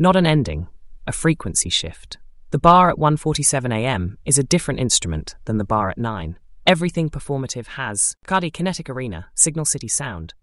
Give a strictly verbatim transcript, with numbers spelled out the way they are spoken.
not an ending, a frequency shift. The bar at one forty-seven a m is a different instrument than the bar at nine. Everything performative has Cardi Kinetic Arena, Signal City Sound.